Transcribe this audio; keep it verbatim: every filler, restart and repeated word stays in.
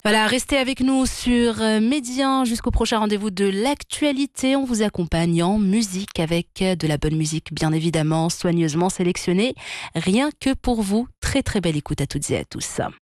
Voilà, restez avec nous sur euh, Médien jusqu'au prochain rendez-vous de l'actualité. On vous accompagne en musique avec euh, de la bonne musique, bien évidemment, soigneusement sélectionnée. Rien que pour vous. Très très belle écoute à toutes et à tous.